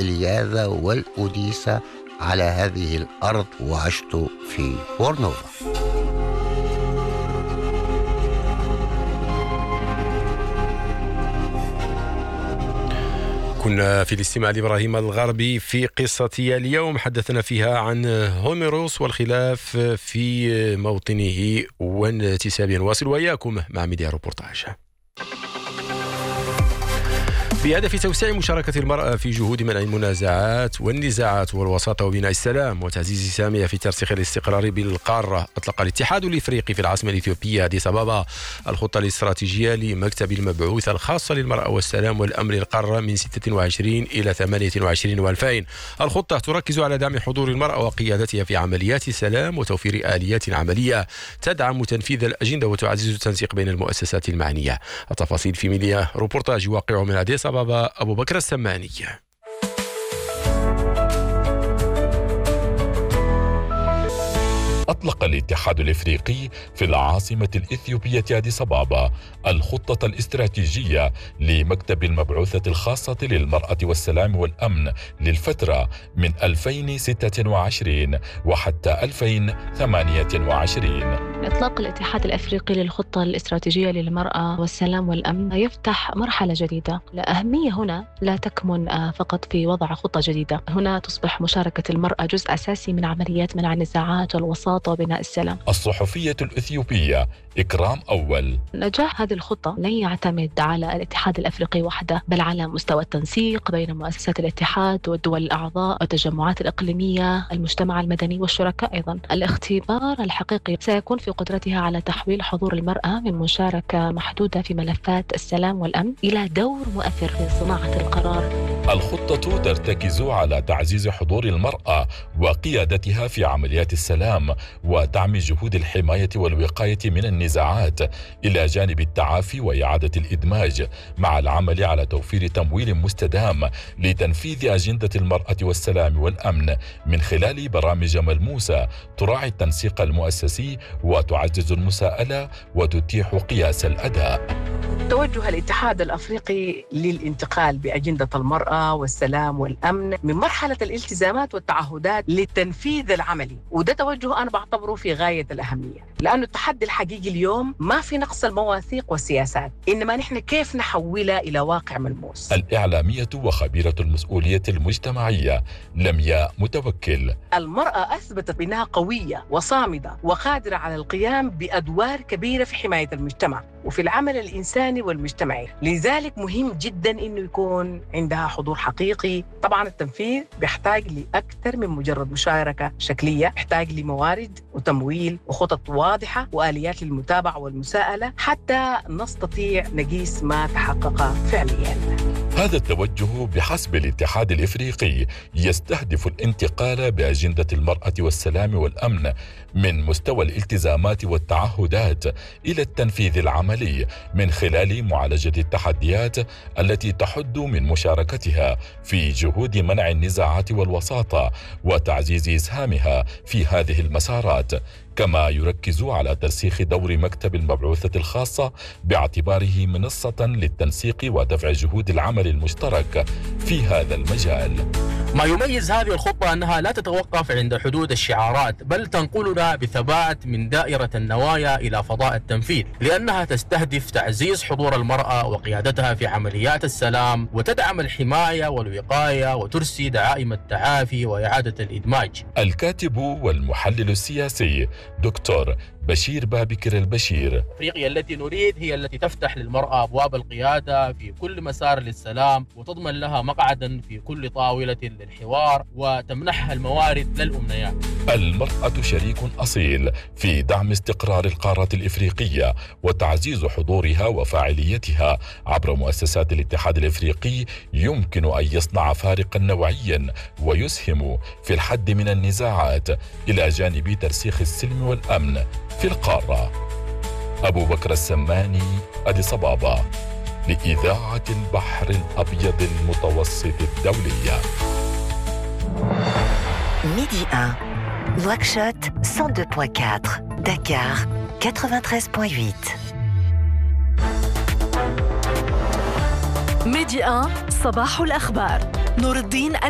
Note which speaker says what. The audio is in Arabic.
Speaker 1: الإلياذة والأوديسة على هذه الأرض، وعشت في بورنوفا.
Speaker 2: كنا في الاستماع لإبراهيم الغربي في قصتي اليوم، حدثنا فيها عن هوميروس والخلاف في موطنه وانتسابه. نواصل وإياكم مع ميديا روبورتاج. بهدف توسيع مشاركة المرأة في جهود منع المنازعات والنزاعات والوساطة وبناء السلام وتعزيز سهامها في ترسيخ الاستقرار بالقارة، أطلق الاتحاد الإفريقي في العاصمة الإثيوبية أديس أبابا الخطة الاستراتيجية لمكتب المبعوث الخاصة للمرأة والسلام والأمن للقارة من 26 إلى 28 و2000. الخطة تركز على دعم حضور المرأة وقيادتها في عمليات السلام وتوفير آليات عملية تدعم تنفيذ الأجندة وتعزز التنسيق بين المؤسسات المعنية. التفاصيل في ميديا روبورتاج واقع من أديس أبابا أبو بكر السماني.
Speaker 3: أطلق الاتحاد الإفريقي في العاصمة الإثيوبية أديس أبابا الخطة الاستراتيجية لمكتب المبعوثة الخاصة للمرأة والسلام والأمن للفترة من 2026 وحتى 2028.
Speaker 4: إطلاق الاتحاد الأفريقي للخطة الاستراتيجية للمرأة والسلام والأمن يفتح مرحلة جديدة. الأهمية هنا لا تكمن فقط في وضع خطة جديدة، هنا تصبح مشاركة المرأة جزء أساسي من عمليات منع النزاعات والوساطة وبناء السلام.
Speaker 3: الصحفية الإثيوبية إكرام أول:
Speaker 4: نجاح هذه الخطة لن يعتمد على الاتحاد الأفريقي وحده، بل على مستوى التنسيق بين مؤسسات الاتحاد والدول الأعضاء والتجمعات الإقليمية، المجتمع المدني والشركاء. أيضا الاختبار الحقيقي سيكون في قدرتها على تحويل حضور المرأة من مشاركة محدودة في ملفات السلام والأمن إلى دور مؤثر في صناعة القرار.
Speaker 3: الخطة ترتكز على تعزيز حضور المرأة وقيادتها في عمليات السلام ودعم جهود الحماية والوقاية من النزاعات، إلى جانب التعافي وإعادة الإدماج، مع العمل على توفير تمويل مستدام لتنفيذ أجندة المرأة والسلام والأمن من خلال برامج ملموسة تراعي التنسيق المؤسسي وتعزز المساءلة وتتيح قياس الأداء.
Speaker 5: توجه الاتحاد الأفريقي للانتقال بأجندة المرأة والسلام والأمن من مرحلة الالتزامات والتعهدات للتنفيذ العملي، وده توجه أنا بعتبره في غاية الأهمية، لأنه التحدي الحقيقي اليوم ما في نقص المواثيق والسياسات، إنما نحن كيف نحولها إلى واقع ملموس.
Speaker 3: الإعلامية وخبيرة المسؤولية المجتمعية لمياء متوكل:
Speaker 5: المرأة أثبتت بأنها قوية وصامدة وقادرة على القيام بأدوار كبيرة في حماية المجتمع وفي العمل الإنساني والمجتمعي، لذلك مهم جدا إنه يكون عندها حضور حقيقي. طبعا التنفيذ بيحتاج لأكثر من مجرد مشاركة شكلية، يحتاج لموارد وتمويل وخطط واضحة وآليات للمتابعة والمساءلة حتى نستطيع نقيس ما تحقق فعليا.
Speaker 3: هذا التوجه بحسب الاتحاد الإفريقي يستهدف الانتقال بأجندة المرأة والسلام والأمن من مستوى الالتزامات والتعهدات إلى التنفيذ العملي من خلال معالجة التحديات التي تحد من مشاركتها في جهود منع النزاعات والوساطة وتعزيز إسهامها في هذه المسارات، كما يركز على ترسيخ دور مكتب المبعوثة الخاصة باعتباره منصة للتنسيق ودفع جهود العمل المشترك في هذا المجال.
Speaker 6: ما يميز هذه الخطة أنها لا تتوقف عند حدود الشعارات، بل تنقلنا بثبات من دائرة النوايا إلى فضاء التنفيذ، لأنها تستهدف تعزيز حضور المرأة وقيادتها في عمليات السلام، وتدعم الحماية والوقاية، وترسي دعائم التعافي وإعادة الإدماج.
Speaker 3: الكاتب والمحلل السياسي دكتور بشير بابكر البشير:
Speaker 6: أفريقيا التي نريد هي التي تفتح للمرأة أبواب القيادة في كل مسار للسلام، وتضمن لها مقعدا في كل طاولة للحوار، وتمنحها الموارد للأمنيات.
Speaker 3: المرأة شريك أصيل في دعم استقرار القارة الإفريقية وتعزيز حضورها وفاعليتها عبر مؤسسات الاتحاد الإفريقي يمكن أن يصنع فارقا نوعيا ويسهم في الحد من النزاعات إلى جانب ترسيخ السلم والأمن في القارة. أبو بكر السماني، أديس أبابا، لإذاعة البحر الأبيض المتوسط الدولية.
Speaker 7: Midi 1, Nouakchott 102.4, Dakar 93.8.
Speaker 8: ميدي 1 صباح الأخبار. نور الدين